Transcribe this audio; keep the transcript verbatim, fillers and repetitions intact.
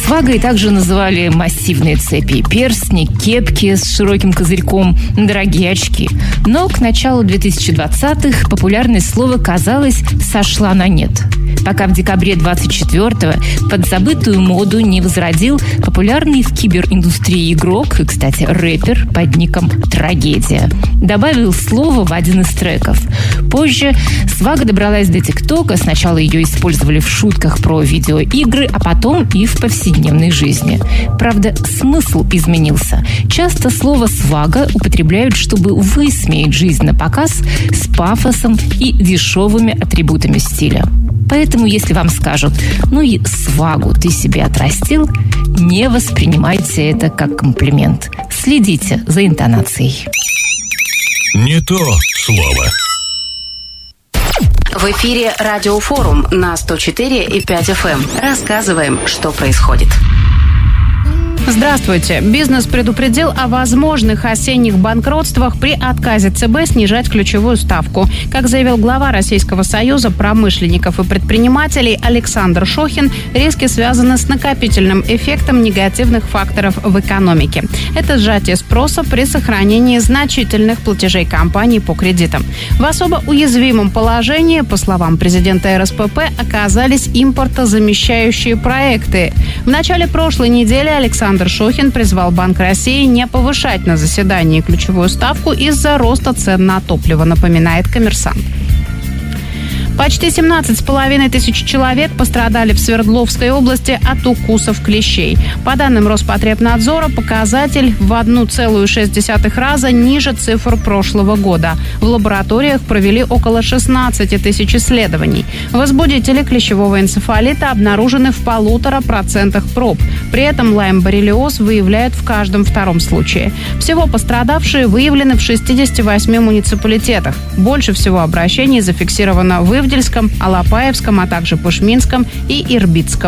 Свагой также называли массивные цепи, перстни, кепки с широким козырьком, дорогие очки. Но к началу две тысячи двадцатых популярность слова, казалось, сошла на нет. Пока в декабре двадцать четвёртого подзабытую моду не возродил популярный в кибериндустрии игрок, и, кстати, рэпер под ником «Трагедия». Добавил слово в один из треков. Позже свага добралась до ТикТока. Сначала ее использовали в шутках про видеоигры, а потом и в повседневной жизни. Правда, смысл изменился. Часто слово «свага» употребляют, чтобы высмеять жизнь на показ с пафосом и дешевыми атрибутами стиля. Поэтому, если вам скажут «ну и свагу ты себе отрастил», не воспринимайте это как комплимент. Следите за интонацией. Не то слово. В эфире Радиофорум на сто четыре и пять эф эм. Рассказываем, что происходит. Здравствуйте. Бизнес предупредил о возможных осенних банкротствах при отказе ЦБ снижать ключевую ставку. Как заявил глава Российского союза промышленников и предпринимателей Александр Шохин, риски связаны с накопительным эффектом негативных факторов в экономике. Это сжатие спроса при сохранении значительных платежей компаний по кредитам. В особо уязвимом положении, по словам президента эр эс пэ пэ, оказались импортозамещающие проекты. В начале прошлой недели Александр Александр Шохин призвал Банк России не повышать на заседании ключевую ставку из-за роста цен на топливо, напоминает «Коммерсант». Почти семнадцать с половиной тысяч человек пострадали в Свердловской области от укусов клещей. По данным Роспотребнадзора, показатель в один целых шесть десятых раза ниже цифр прошлого года. В лабораториях провели около шестнадцати тысяч исследований. Возбудители клещевого энцефалита обнаружены в полутора процентах проб. При этом лайм-боррелиоз выявляют в каждом втором случае. Всего пострадавшие выявлены в шестидесяти восьми муниципалитетах. Больше всего обращений зафиксировано в Ивдельском, Алапаевском, а также Пышминском и Ирбитском